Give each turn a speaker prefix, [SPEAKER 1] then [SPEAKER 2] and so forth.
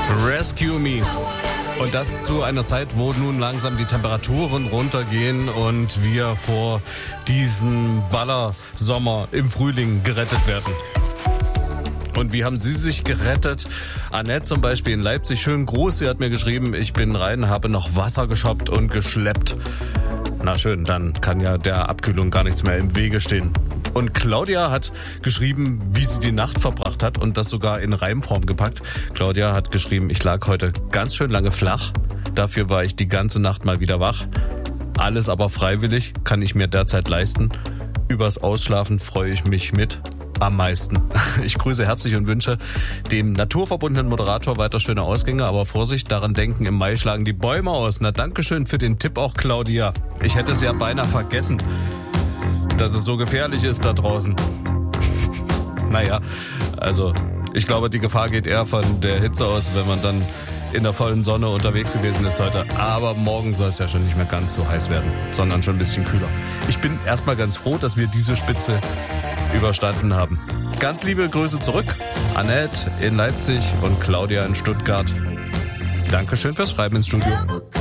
[SPEAKER 1] Rescue Me. Und das zu einer Zeit, wo nun langsam die Temperaturen runtergehen und wir vor diesem Ballersommer im Frühling gerettet werden. Und wie haben Sie sich gerettet? Annette zum Beispiel in Leipzig, schön groß, sie hat mir geschrieben, ich bin rein, habe noch Wasser geschoppt und geschleppt. Na schön, dann kann ja der Abkühlung gar nichts mehr im Wege stehen. Und Claudia hat geschrieben, wie sie die Nacht verbracht hat und das sogar in Reimform gepackt. Claudia hat geschrieben, ich lag heute ganz schön lange flach. Dafür war ich die ganze Nacht mal wieder wach. Alles aber freiwillig, kann ich mir derzeit leisten. Übers Ausschlafen freue ich mich mit am meisten. Ich grüße herzlich und wünsche dem naturverbundenen Moderator weiter schöne Ausgänge, aber Vorsicht, daran denken, im Mai schlagen die Bäume aus. Na, dankeschön für den Tipp auch, Claudia. Ich hätte es ja beinahe vergessen, dass es so gefährlich ist da draußen. Naja, also ich glaube, die Gefahr geht eher von der Hitze aus, wenn man dann in der vollen Sonne unterwegs gewesen ist heute. Aber morgen soll es ja schon nicht mehr ganz so heiß werden, sondern schon ein bisschen kühler. Ich bin erstmal ganz froh, dass wir diese Spitze überstanden haben. Ganz liebe Grüße zurück. Annette in Leipzig und Claudia in Stuttgart. Dankeschön fürs Schreiben ins Studio.